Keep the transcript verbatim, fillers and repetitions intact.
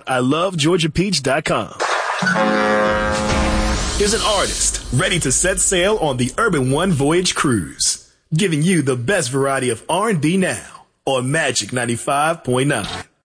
I love Georgia Peach dot com. Is an artist ready to set sail on the Urban One Voyage Cruise, giving you the best variety of R and B now on Magic ninety-five point nine.